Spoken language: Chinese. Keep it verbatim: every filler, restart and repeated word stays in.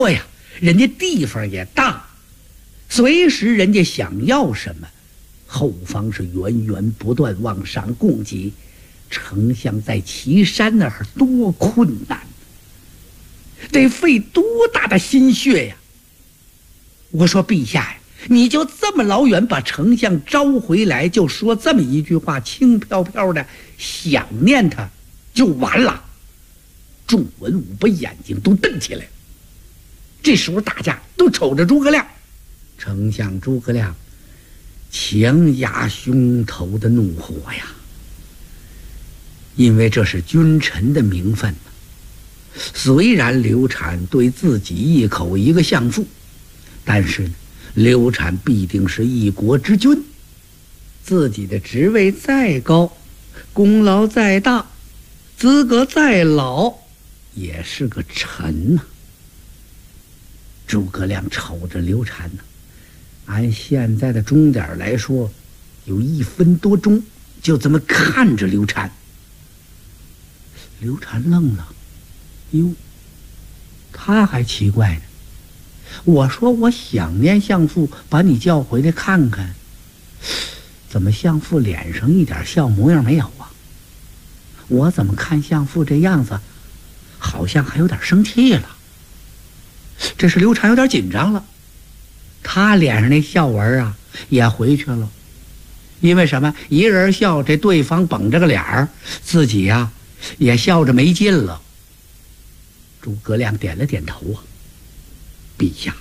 呀，人家地方也大，随时人家想要什么，后方是源源不断往上供给。丞相在岐山那儿多困难，得费多大的心血呀！我说陛下呀，你就这么老远把丞相招回来，就说这么一句话，轻飘飘的想念他就完了。众文武把眼睛都瞪起来。这时候大家都瞅着诸葛亮，丞相诸葛亮强压胸头的怒火呀，因为这是君臣的名分。虽然刘禅对自己一口一个相父，但是呢，刘禅必定是一国之君，自己的职位再高，功劳再大，资格再老，也是个臣呐、啊。诸葛亮瞅着刘禅呢，按现在的钟点来说，有一分多钟，就这么看着刘禅。刘禅愣了，哟，他还奇怪呢。我说我想念相父，把你叫回来看看，怎么相父脸上一点笑模样没有啊？我怎么看相父这样子，好像还有点生气了。这是刘禅有点紧张了，他脸上那笑纹啊也回去了。因为什么？一人笑，这对方绷着个脸儿，自己呀、啊、也笑着没劲了。诸葛亮点了点头啊，陛下，